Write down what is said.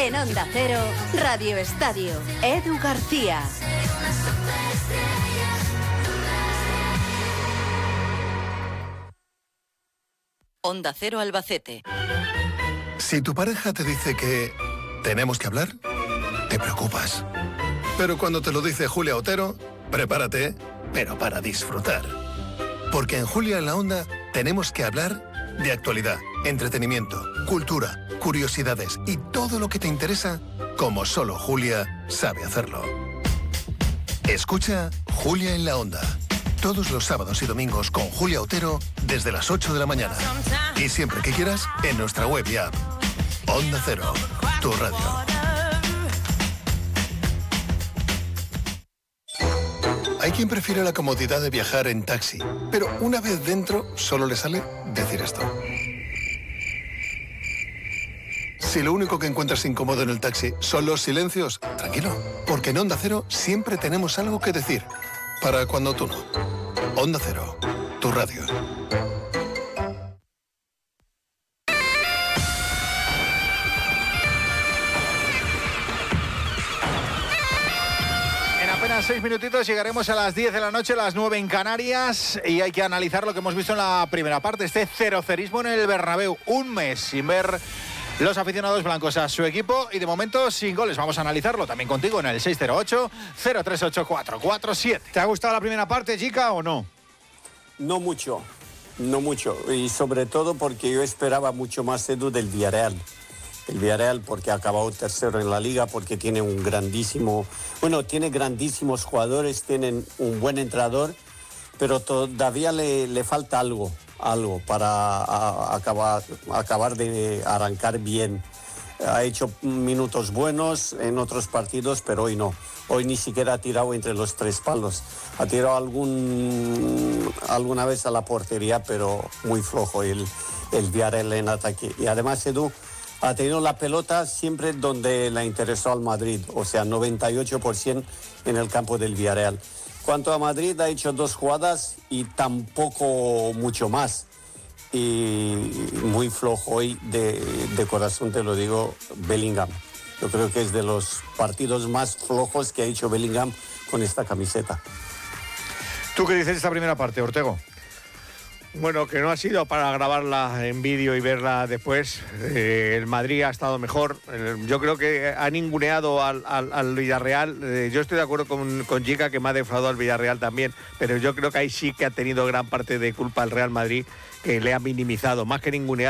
En Onda Cero, Radio Estadio, Edu García. Onda Cero Albacete. Si tu pareja te dice que tenemos que hablar, te preocupas. Pero cuando te lo dice Julia Otero, prepárate, pero para disfrutar. Porque en Julia en la Onda tenemos que hablar de actualidad, entretenimiento, cultura, curiosidades y todo lo que te interesa, como solo Julia sabe hacerlo. Escucha Julia en la Onda. Todos los sábados y domingos con Julia Otero desde las 8 de la mañana. Y siempre que quieras, en nuestra web y app. Onda Cero, tu radio. Hay quien prefiere la comodidad de viajar en taxi, pero una vez dentro solo le sale decir esto. Si lo único que encuentras incómodo en el taxi son los silencios, tranquilo, porque en Onda Cero siempre tenemos algo que decir. Para cuando tú no. Onda Cero, tu radio. En apenas 6 minutitos llegaremos a las 10 de la noche, las 9 en Canarias, y hay que analizar lo que hemos visto en la primera parte, este cerocerismo en el Bernabéu. Un mes sin ver los aficionados blancos a su equipo y de momento sin goles. Vamos a analizarlo también contigo en el 608-038-447. ¿Te ha gustado la primera parte, chica, o no? No mucho. Y sobre todo porque yo esperaba mucho más, Edu, del Villarreal. El Villarreal porque ha acabado tercero en la liga, porque tiene tiene grandísimos jugadores, tienen un buen entrenador, pero todavía le falta algo para acabar de arrancar bien. Ha hecho minutos buenos en otros partidos, pero hoy no. Hoy ni siquiera ha tirado entre los 3 palos. Ha tirado alguna vez a la portería, pero muy flojo el Villarreal en ataque. Y además, Edu, ha tenido la pelota siempre donde la interesó al Madrid, o sea, 98% en el campo del Villarreal. Cuanto a Madrid, ha hecho 2 jugadas y tampoco mucho más. Y muy flojo hoy, de corazón te lo digo, Bellingham. Yo creo que es de los partidos más flojos que ha hecho Bellingham con esta camiseta. ¿Tú qué dices de esta primera parte, Ortego? Bueno, que no ha sido para grabarla en vídeo y verla después. El Madrid ha estado mejor. Yo creo que ha ninguneado al Villarreal. Yo estoy de acuerdo con Gica, que me ha defraudado al Villarreal también, pero yo creo que ahí sí que ha tenido gran parte de culpa el Real Madrid, que le ha minimizado, más que ninguneado.